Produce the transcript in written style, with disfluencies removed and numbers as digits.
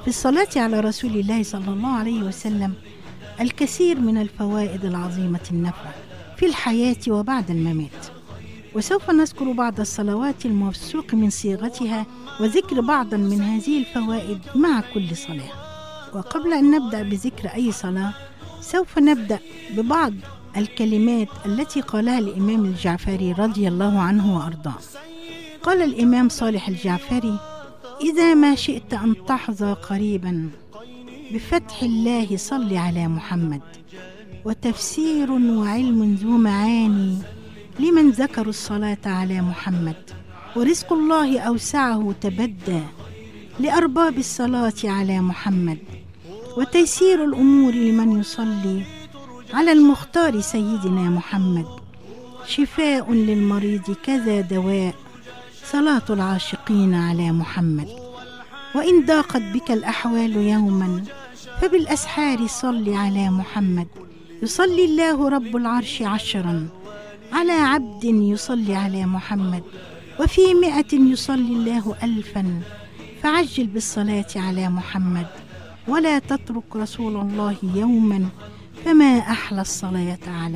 في الصلاة على رسول الله صلى الله عليه وسلم الكثير من الفوائد العظيمة النفع في الحياة وبعد الممات، وسوف نذكر بعض الصلوات الموثوق من صيغتها وذكر بعضا من هذه الفوائد مع كل صلاة. وقبل أن نبدأ بذكر أي صلاة سوف نبدأ ببعض الكلمات التي قالها الإمام الجعفري رضي الله عنه وأرضاه. قال الإمام صالح الجعفري: إذا ما شئت أن تحظى قريبا بفتح الله صل على محمد، وتفسير وعلم ذو معاني لمن ذكروا الصلاة على محمد، ورزق الله أوسعه تبدى لأرباب الصلاة على محمد، وتيسير الأمور لمن يصلي على المختار سيدنا محمد، شفاء للمريض كذا دواء صلاة العاشقين على محمد، وإن ضاقت بك الأحوال يوما فبالأسحار صل على محمد، يصلي الله رب العرش 10 على عبد يصلي على محمد، وفي 100 يصلي الله 1000، فعجل بالصلاة على محمد، ولا تترك رسول الله يوما، فما أحلى الصلاة على